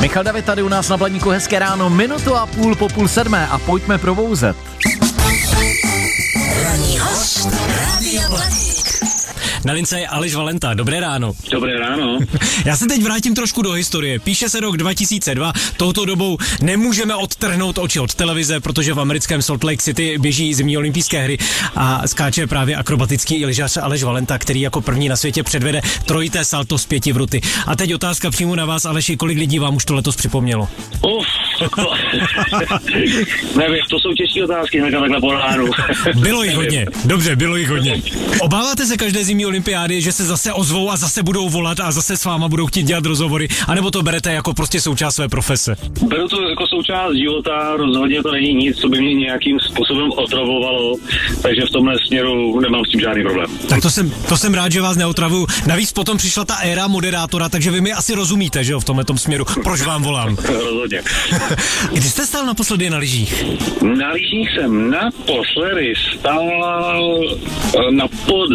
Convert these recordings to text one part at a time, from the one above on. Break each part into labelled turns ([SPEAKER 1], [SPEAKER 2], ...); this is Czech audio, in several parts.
[SPEAKER 1] Michal David tady u nás na Blaníku, hezké ráno, 1:30 po 6:30 a pojďme probouzet.
[SPEAKER 2] Ranní host Rádia Blaník.
[SPEAKER 3] Na lince je Aleš Valenta, dobré ráno.
[SPEAKER 4] Dobré ráno.
[SPEAKER 3] Já se teď vrátím trošku do historie. Píše se rok 2002, touto dobou nemůžeme odtrhnout oči od televize, protože v americkém Salt Lake City běží zimní olympijské hry a skáče právě akrobatický lyžař Aleš Valenta, který jako první na světě předvede trojité salto z 5 vruty. A teď otázka přímo na vás, Aleši, kolik lidí vám už to letos připomnělo?
[SPEAKER 4] Nevím, to jsou těžké otázky hned takhle po ránu.
[SPEAKER 3] Bylo jich hodně, dobře, bylo jich hodně. Obáváte se každé zimní olympiády, že se zase ozvou a zase budou volat a zase s váma budou chtít dělat rozhovory, anebo to berete jako prostě součást své profese?
[SPEAKER 4] Beru to jako součást života, rozhodně to není nic, co by mě nějakým způsobem otravovalo, takže v tomhle směru nemám s tím žádný problém.
[SPEAKER 3] Tak to jsem rád, že vás neotravuju. Navíc potom přišla ta éra moderátora, takže vy mi asi rozumíte, že jo, v tomhletom směru, proč vám volám.
[SPEAKER 4] Rozhodně.
[SPEAKER 3] Kdy jste stál naposledy na lyžích?
[SPEAKER 4] Na lyžích jsem naposledy stál na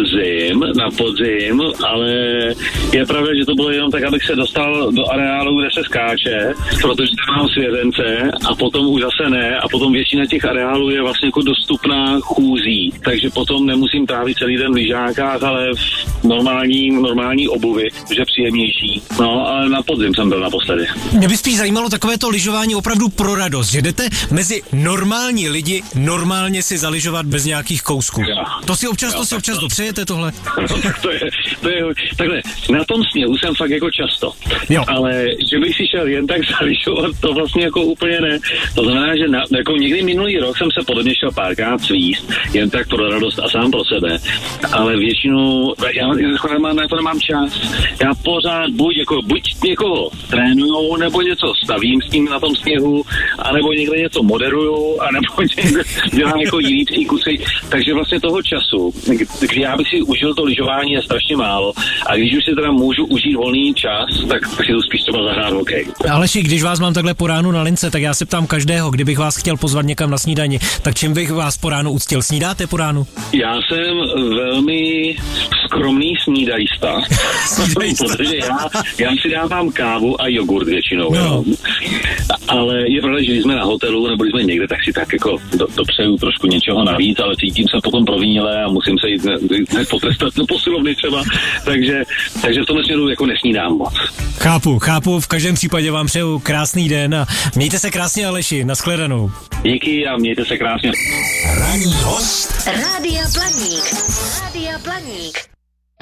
[SPEAKER 4] podzim, ale je pravda, že to bylo jenom tak, abych se dostal do areálu, kde se skáče, protože tam mám svěřence a potom už zase ne a potom většina těch areálů je vlastně jako dostupná chůzí, takže potom nemusím trávit celý den v lyžákách, ale v normální obuvi, že příjemnější. No, ale na podzim jsem byl naposledy.
[SPEAKER 3] Mě by spíš zajímalo takovéto lyžování opravdu pro radost, že jdete mezi normální lidi normálně si zalyžovat bez nějakých kousků. To si občas dopřejete tohle?
[SPEAKER 4] to je takhle, na tom sněhu jsem fakt jako často,
[SPEAKER 3] jo.
[SPEAKER 4] Ale že bych si šel jen tak zalyžovat, to vlastně jako úplně ne. To znamená, že jako někdy minulý rok jsem se podobně šel párkrát svíst, jen tak pro radost a sám pro sebe, ale většinou, já na to nemám čas. Já pořád buď někoho trénujou, nebo něco stavím s tím na tom sněhu, anebo někde něco moderuju, anebo někde dělám jako jiný příkusy, takže vlastně toho času, kdy já bych si užil to lyžování je strašně málo a když už si teda můžu užít volný čas, tak si to spíš třeba zahrát hokej.
[SPEAKER 3] Aleši, když vás mám takhle po ránu na lince, tak já se ptám každého, kdybych vás chtěl pozvat někam na snídani, tak čím bych vás po ránu uctil? Snídáte po ránu?
[SPEAKER 4] Já jsem velmi skromný snídajista, protože já si dávám kávu a jogurt většinou. No. Ale je pravda, že když jsme na hotelu nebo když jsme někde, tak si tak jako dopřeju trošku něčeho navíc, ale cítím se potom provinile a musím se jít potrestat do posilovny třeba, takže v tomhle směru jako nesnídám moc.
[SPEAKER 3] Chápu, v každém případě vám přeju krásný den a mějte se krásně, Aleši, nashledanou.
[SPEAKER 4] Díky a mějte se krásně.
[SPEAKER 2] Ranní host Rádia Blaník.